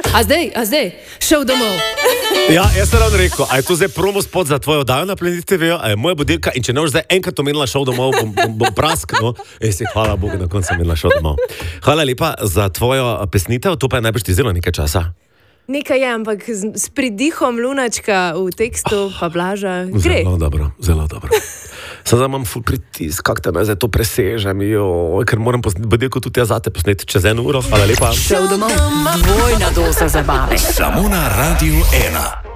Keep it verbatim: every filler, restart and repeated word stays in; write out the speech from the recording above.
A zdaj, a zdaj, šel domov. Ja, jaz sem ravno rekel, a je to zdaj promo spot za tvojo oddajo na Planet T V, a je moja budilka in če ne boš zdaj enkrat omenila šel domov, bom, bom, bom prask, no. Ej si, hvala Bogu, na koncu sem omenila šel domov. Hvala lepa za tvojo pesnitev, to pa je najbrž ti vzelo nekaj časa. Nekaj je, ampak z, s pridihom lunačka v tekstu pa Blaža gre. Zelo dobro, zelo dobro. Sedaj imam ful pritisk, kak te me zdaj to presežem, jo, ker moram budilko tudi jaz zate posneti čez eno uro. Hvala lepa. Šel domov, dvojna doza zabave. Samo na Radiu ena.